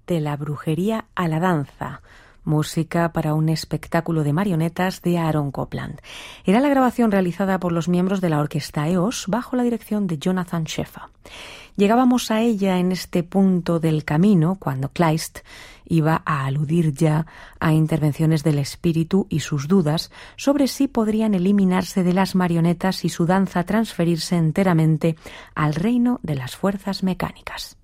de la brujería a la danza, música para un espectáculo de marionetas de Aaron Copland. Era la grabación realizada por los miembros de la orquesta EOS bajo la dirección de Jonathan Sheffer. Llegábamos a ella en este punto del camino cuando Kleist iba a aludir ya a intervenciones del espíritu y sus dudas sobre si podrían eliminarse de las marionetas y su danza transferirse enteramente al reino de las fuerzas mecánicas.